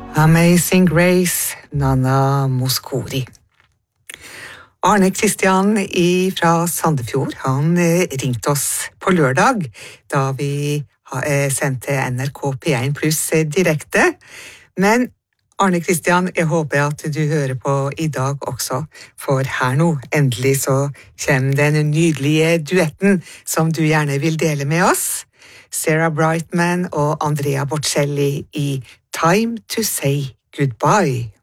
Amazing Grace, Nana Mouskouri. Arne Kristian fra Sandefjord, han ringte oss på lørdag, da vi sendte NRK P1 Pluss direkte. Men Arne Kristian, jeg håper at du hører på i dag også, for her nå, endelig så kommer den nydelige duetten som du gjerne vil dele med oss. Sarah Brightman og Andrea Bocelli i Time to Say Goodbye.